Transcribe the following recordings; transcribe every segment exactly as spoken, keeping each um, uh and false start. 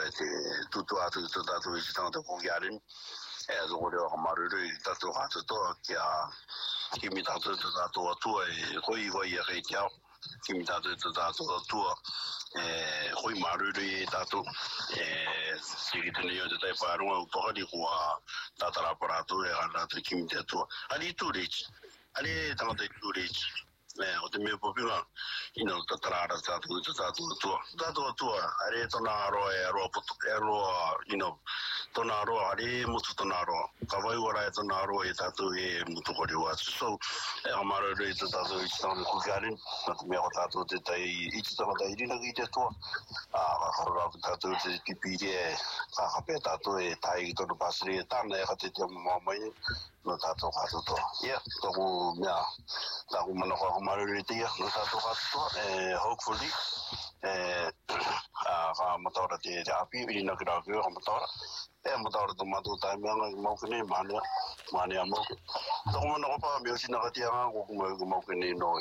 tutu atu tu tatu i tanga te kokiarin e so ko reo maruru tatu hatu to kia kimi tatu tu tatu atua e hoi hoi e kei tiao kimi tatu tu tatu atua e hoi maruru i tatu e sikitene yo te tai whaarunga upakari kua tatara paratu e ana tu kimi te atua ali tu reach ali tanga te tu reach Eh, o te mea popinga, ina o tatarara tātou i tātou atua. Tātou atua, are tōna aroa e aroa putu, e aroa, you know, tōna aroa, are mutu tōna aroa. Ka waiwara e tōna aroa e tātou e mutu kore wātu. So, e amarau i tātou i tātou kukarin, na te mea o tātou te tai, i te tātou i rina ki te atua. Ka karurapu tātou te kipiri e, ka hape tātou e tai i tōna pasiri e tāna e ka te te mamai. No tātou katoto. Yeah, tōku mea, tāku manako ako maruritia, no tātou katoto, eh, hopefully, eh, ka mataura te te api, irina ki rā kio ka mataura, e mataura tō mātou tai meanga ki maukene, mānea, mānea mauke. Tōku manako pā, mea sinaka tianga, koku mai ku maukene noi.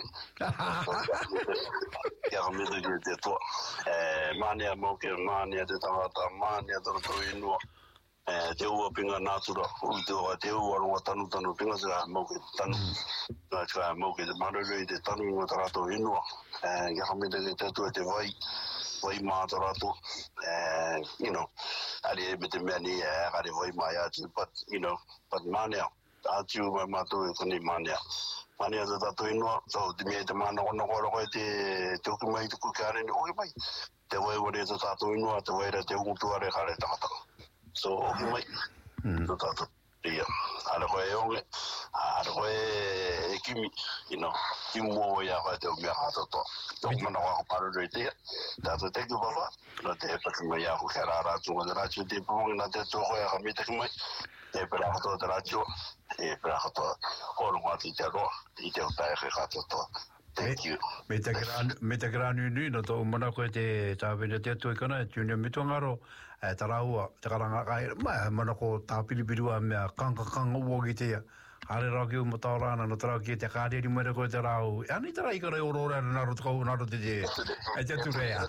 Kia ka metu ki te toa. Eh, mānea mauke, mānea te tangata, mānea tōrato inua. Eh, te ua pinga nātura, ui te ua te ua runga tanu tanu pinga se mauke tanu. Nā tika mauke te maruru i te tanu inga tarato inua. Eh, kia kamita ke te tua te vai, vai maa tarato. Eh, you know, ari e me te mea ni e akare vai maa atu, but, you know, but mānea, atu mai mātou e tani mānea. Mānea te tato inua, so te mea te māna kona kora koe te te uki mai te kukarene, oke mai. Te wai ware te tato inua, te waira te ungutuare kare takataka. So, okay, mate. Mm. So that's yeah. I don't know. I don't know. Kimi, you know, Kimi mo ya ka te mea ka to. So, mana ka paru re te. That's the thing about it. No te pa me ya ku kara tu na ra chu te po na te to ya ka me te mai. Te pera ka to ra chu. E pera ka to. Ko no ma ti te ro. I te ta ka to to. Thank you. Me te gran me te gran unu no to mana ko te tāwene te tu kana tune mitongaro e taraua te karanga kai ma mana ko tā pilipirua me kanga kanga wogi te are ra ki mo taurana no tra ki te kare ri mere ko te rau ani tra i kare orora na ro ko na ro te e te tu rea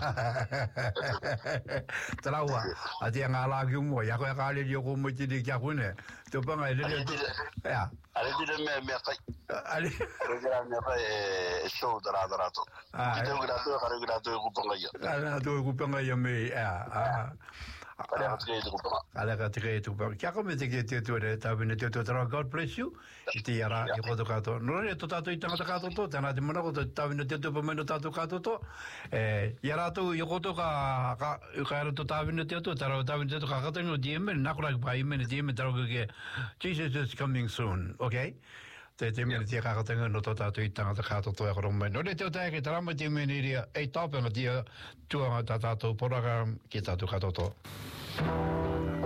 taraua a te ngala ki mo ya ko kare ri ko mo ti di ka kune to panga le ya ale di me me kai ale re me kai show da da rato ki te gra to kare gra to ku panga ya ana to ku panga ya me a ale ka te ku panga ale ka te ku panga ka me te ke te tu re ta bene te to tra God bless you iti yara i ko to ka to no re to ta to i tanga ka to to tana te mana ko ta bene te to pa me no ta to ka to to e yara to i ko to ka ka ka to ta bene te to ta ta bene te to ka ka te no di me na ko ra ba i me di me ta ko ke Jesus is coming soon okay te te me te ka ka te no to ta to i tanga ka to to e ko me no le te ta ke tra me te me ni e top e dia tu ta ta to por ga ki ta to ka to to